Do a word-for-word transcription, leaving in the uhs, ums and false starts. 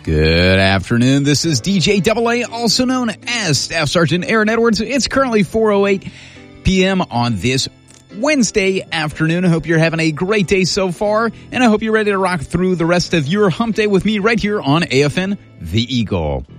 Good afternoon. This is D J Double A, also known as Staff Sergeant Aaron Edwards. It's currently four oh eight p.m. on this Wednesday afternoon. I hope you're having a great day so far, and I hope you're ready to rock through the rest of your hump day with me right here on A F N The Eagle.